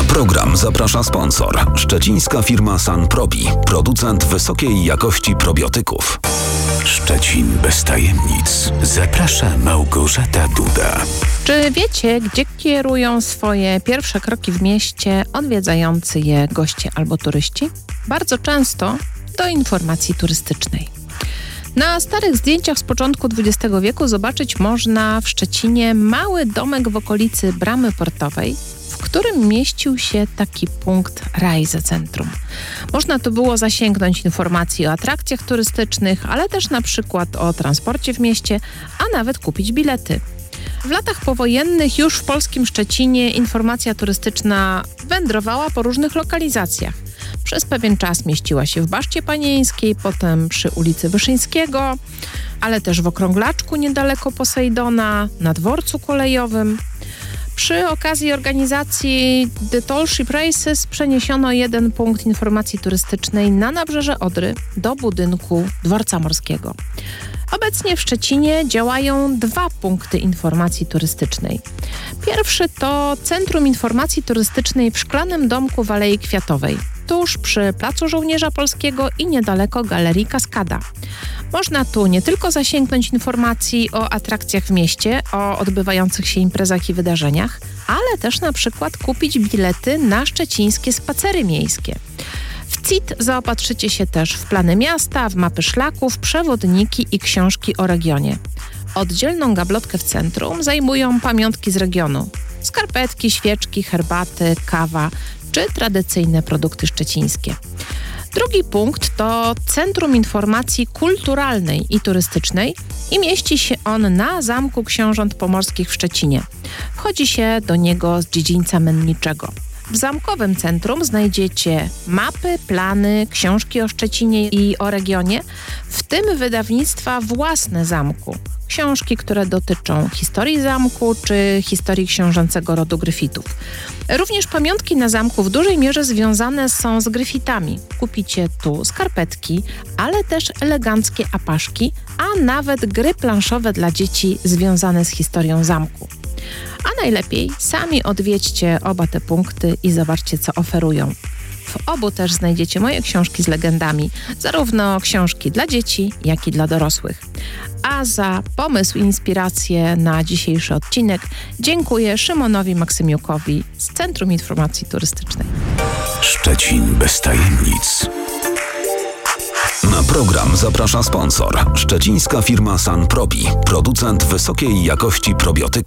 program zaprasza sponsor. Szczecińska firma Sanprobi, producent wysokiej jakości probiotyków. Szczecin bez tajemnic. Zaprasza Małgorzata Duda. Czy wiecie, gdzie kierują swoje pierwsze kroki w mieście odwiedzający je goście albo turyści? Bardzo często do informacji turystycznej. Na starych zdjęciach z początku XX wieku zobaczyć można w Szczecinie mały domek w okolicy Bramy Portowej, w którym mieścił się taki punkt Reise Centrum. Można tu było zasięgnąć informacji o atrakcjach turystycznych, ale też na przykład o transporcie w mieście, a nawet kupić bilety. W latach powojennych już w polskim Szczecinie informacja turystyczna wędrowała po różnych lokalizacjach. Przez pewien czas mieściła się w Baszcie Panieńskiej, potem przy ulicy Wyszyńskiego, ale też w Okrąglaczku niedaleko Posejdona, na dworcu kolejowym. Przy okazji organizacji The Tall Ship Races przeniesiono jeden punkt informacji turystycznej na nabrzeże Odry do budynku Dworca Morskiego. Obecnie w Szczecinie działają 2 punkty informacji turystycznej. Pierwszy to Centrum Informacji Turystycznej w Szklanym Domku w Alei Kwiatowej, tuż przy Placu Żołnierza Polskiego i niedaleko Galerii Kaskada. Można tu nie tylko zasięgnąć informacji o atrakcjach w mieście, o odbywających się imprezach i wydarzeniach, ale też na przykład kupić bilety na szczecińskie spacery miejskie. W CIT zaopatrzycie się też w plany miasta, w mapy szlaków, przewodniki i książki o regionie. Oddzielną gablotkę w centrum zajmują pamiątki z regionu. Skarpetki, świeczki, herbaty, kawa czy tradycyjne produkty szczecińskie. Drugi punkt to Centrum Informacji Kulturalnej i Turystycznej i mieści się on na Zamku Książąt Pomorskich w Szczecinie. Wchodzi się do niego z dziedzińca menniczego. W zamkowym centrum znajdziecie mapy, plany, książki o Szczecinie i o regionie, w tym wydawnictwa własne zamku. Książki, które dotyczą historii zamku czy historii książęcego rodu Gryfitów. Również pamiątki na zamku w dużej mierze związane są z Gryfitami. Kupicie tu skarpetki, ale też eleganckie apaszki, a nawet gry planszowe dla dzieci związane z historią zamku. A najlepiej sami odwiedźcie oba te punkty i zobaczcie, co oferują. W obu też znajdziecie moje książki z legendami, zarówno książki dla dzieci, jak i dla dorosłych. A za pomysł i inspirację na dzisiejszy odcinek dziękuję Szymonowi Maksymiukowi z Centrum Informacji Turystycznej. Szczecin bez tajemnic. Na program zaprasza sponsor. Szczecińska firma Sanprobi, producent wysokiej jakości probiotyków.